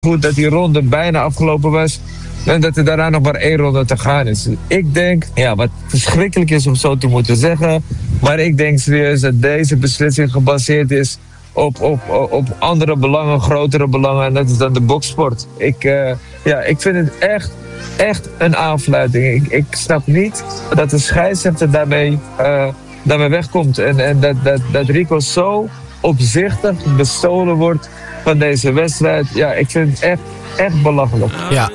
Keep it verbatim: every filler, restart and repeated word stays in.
goed dat die ronde bijna afgelopen was. En dat er daarna nog maar één ronde te gaan is. Ik denk, ja, wat verschrikkelijk is om zo te moeten zeggen. Maar ik denk serieus dat deze beslissing gebaseerd is op, op, op andere belangen, grotere belangen. En dat is dan de boksport. Ik, uh, ja, ik vind het echt, echt een aanfluiting. Ik, ik snap niet dat de scheidsrechter daarmee, uh, daarmee wegkomt. En, en dat, dat, dat Rico zo opzichtig bestolen wordt van deze wedstrijd. Ja, ik vind het echt, echt belachelijk. Ja.